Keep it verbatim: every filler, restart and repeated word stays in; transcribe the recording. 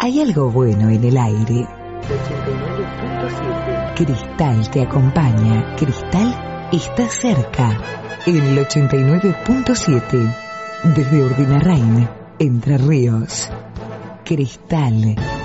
Hay algo bueno en el aire. ochenta y nueve punto siete. Cristal te acompaña. Cristal está cerca. En el ochenta y nueve punto siete. Desde Urdinarrain, Entre Ríos. Cristal.